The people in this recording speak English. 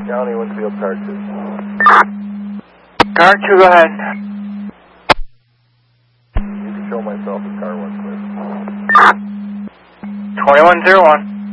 County, Winfield, car 2. Car 2, go ahead. You can show myself as car 1, clear. 2101.